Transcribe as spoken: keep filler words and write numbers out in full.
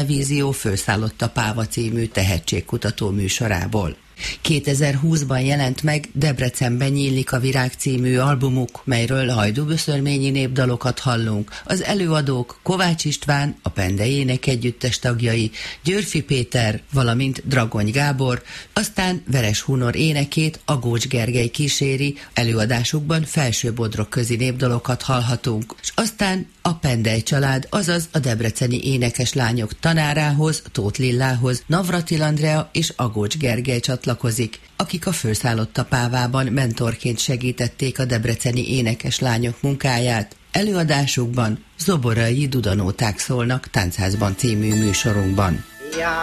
Vízió Fölszállott a Páva című tehetségkutató műsorából. kétezer-húszban jelent meg Debrecenben nyílik a virág című albumuk, melyről hajdúböszörményi népdalokat hallunk. Az előadók Kovács István, a Pende Ének Együttes tagjai, Győrfi Péter, valamint Dragony Gábor, aztán Veres Hunor énekét Agócs Gergely kíséri, előadásukban felsőbodrok közi népdalokat hallhatunk, és aztán a Pendely család, azaz a debreceni énekeslányok tanárához, Tóth Lillához Navratil Andrea és Agócs Gergely csatlakozik, akik a Fölszállott a Pávában mentorként segítették a debreceni énekeslányok munkáját. Előadásukban zoborai dudanóták szólnak Táncházban című műsorunkban. Ja.